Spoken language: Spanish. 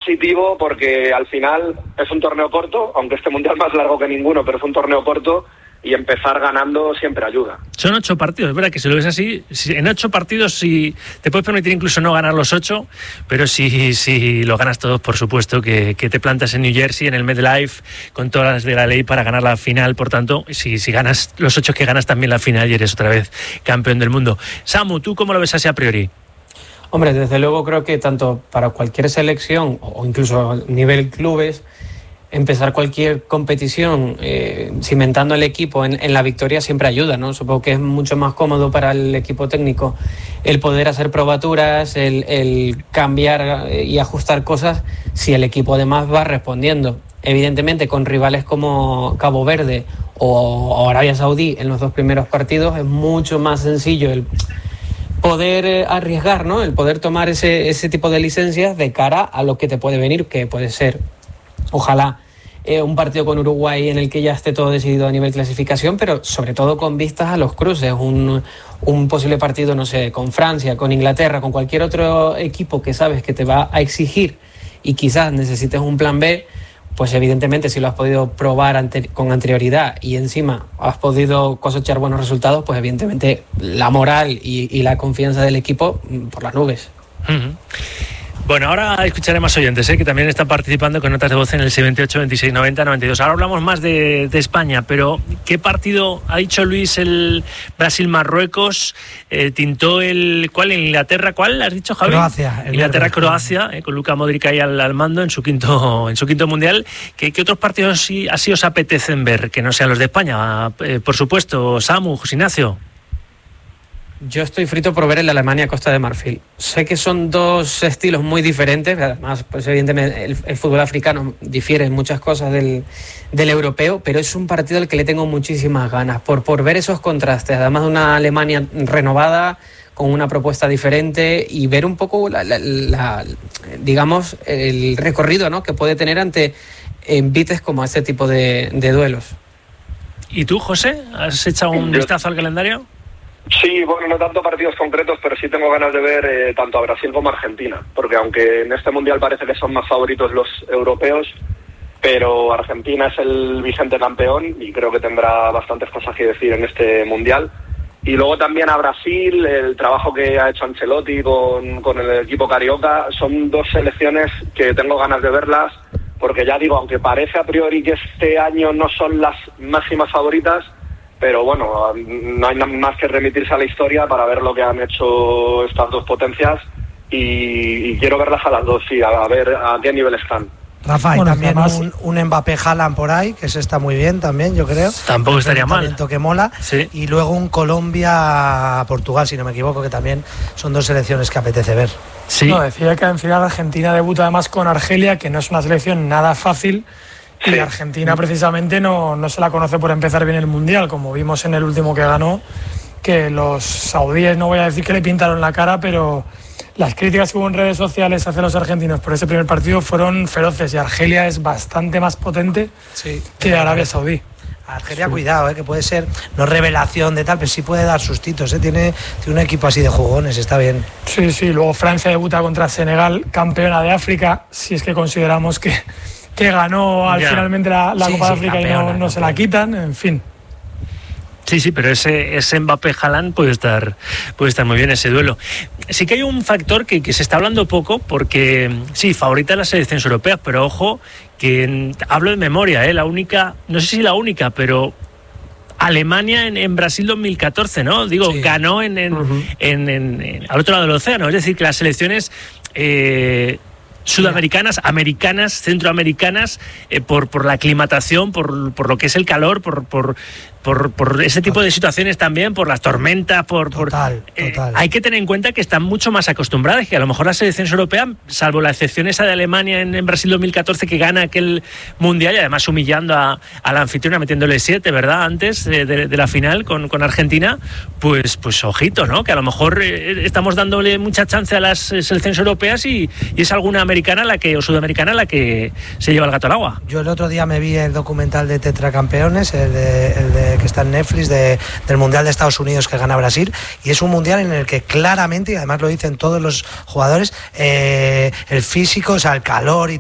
positivo porque al final es un torneo corto, aunque este mundial más largo que ninguno, pero es un torneo corto y empezar ganando siempre ayuda. Son 8 partidos, es verdad que si lo ves así, en 8 partidos si te puedes permitir incluso no ganar los 8, pero si lo ganas todos, por supuesto, que te plantas en New Jersey, en el MetLife, con todas las de la ley para ganar la final. Por tanto, si ganas los 8 que ganas también la final y eres otra vez campeón del mundo. Samu, ¿tú cómo lo ves así a priori? Hombre, desde luego creo que tanto para cualquier selección o incluso a nivel clubes, empezar cualquier competición cimentando el equipo en la victoria siempre ayuda, ¿no? Supongo que es mucho más cómodo para el equipo técnico el poder hacer probaturas, el cambiar y ajustar cosas si el equipo además va respondiendo. Evidentemente con rivales como Cabo Verde o Arabia Saudí en los 2 primeros partidos es mucho más sencillo el poder arriesgar, ¿no? El poder tomar ese tipo de licencias de cara a lo que te puede venir, que puede ser, ojalá, un partido con Uruguay en el que ya esté todo decidido a nivel clasificación, pero sobre todo con vistas a los cruces, un posible partido, no sé, con Francia, con Inglaterra, con cualquier otro equipo que sabes que te va a exigir y quizás necesites un plan B, pues evidentemente si lo has podido probar con anterioridad y encima has podido cosechar buenos resultados, pues evidentemente la moral y la confianza del equipo por las nubes. Uh-huh. Bueno, ahora escucharé más oyentes, que también están participando con notas de voz en el 628 26 90 92. Ahora hablamos más de España, pero ¿qué partido ha dicho Luis? El Brasil-Marruecos, tintó ¿cuál? ¿Inglaterra? ¿Cuál has dicho, Javi? Croacia. Inglaterra-Croacia, con Luka Modric ahí al mando en su quinto mundial. ¿Qué otros partidos así os apetecen ver, que no sean los de España? Por supuesto, Samu, José Ignacio. Yo estoy frito por ver el Alemania-Costa de Marfil. Sé que son 2 estilos muy diferentes, además, pues evidentemente el fútbol africano difiere en muchas cosas del europeo, pero es un partido al que le tengo muchísimas ganas, por ver esos contrastes, además de una Alemania renovada, con una propuesta diferente y ver un poco, digamos, el recorrido, ¿no?, que puede tener ante envites como este tipo de duelos. ¿Y tú, José? ¿Has echado un vistazo al calendario? Sí, bueno, no tanto partidos concretos, pero sí tengo ganas de ver tanto a Brasil como a Argentina, porque aunque en este mundial parece que son más favoritos los europeos, pero Argentina es el vigente campeón y creo que tendrá bastantes cosas que decir en este mundial. Y luego también a Brasil, el trabajo que ha hecho Ancelotti con el equipo carioca, son 2 selecciones que tengo ganas de verlas, porque ya digo, aunque parece a priori que este año no son las máximas favoritas, pero bueno, no hay más que remitirse a la historia para ver lo que han hecho estas 2 potencias y quiero verlas a las 2, sí, a ver a qué nivel están. Rafa, y también un Mbappé Haaland por ahí, que se está muy bien también, yo creo. Tampoco estaría mal. Que mola. Sí. Y luego un Colombia-Portugal, si no me equivoco, que también son 2 selecciones que apetece ver. Sí. No, decía que en final Argentina debuta además con Argelia, que no es una selección nada fácil. Y Argentina precisamente no se la conoce por empezar bien el Mundial, como vimos en el último que ganó, que los saudíes, no voy a decir que le pintaron la cara, pero las críticas que hubo en redes sociales hacia los argentinos por ese primer partido fueron feroces y Argelia es bastante más potente que Arabia Saudí. Argelia, cuidado, que puede ser, no revelación de tal, pero sí puede dar sustitos, tiene un equipo así de jugones, está bien. Sí, luego Francia debuta contra Senegal, campeona de África, si es que consideramos que ganó finalmente la Copa de África campeona, y no se la quitan, en fin. Sí, pero ese Mbappé Haaland puede estar muy bien ese duelo. Sí que hay un factor que se está hablando poco, porque sí, favorita las selecciones europeas, pero ojo, que hablo de memoria, la única, no sé si la única, pero Alemania en Brasil 2014, ¿no? Digo, ganó al otro lado del océano, es decir, que las selecciones sudamericanas, americanas, centroamericanas, por la aclimatación, por lo que es el calor, por ese tipo de situaciones también, por las tormentas, Total. Hay que tener en cuenta que están mucho más acostumbradas, que a lo mejor las selecciones europeas, salvo la excepción esa de Alemania en Brasil 2014, que gana aquel mundial y además humillando a la anfitriona, metiéndole 7, ¿verdad?, antes de la final con Argentina, pues ojito, ¿no?, que a lo mejor estamos dándole mucha chance a las selecciones europeas y es alguna americana o sudamericana la que se lleva el gato al agua. Yo el otro día me vi el documental de Tetracampeones, el de que está en Netflix, del Mundial de Estados Unidos que gana Brasil, y es un mundial en el que claramente, y además lo dicen todos los jugadores, el físico, o sea, el calor y